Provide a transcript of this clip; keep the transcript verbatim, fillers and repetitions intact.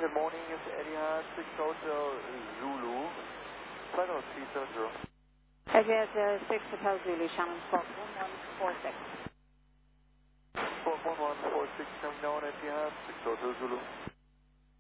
Good morning, it's Etihad six Hotel Zulu, flight level three seven zero. Etihad uh, six Hotel Zulu, Shannon Squawk one one four six. Squawk one one four six, coming down Etihad six Hotel Zulu.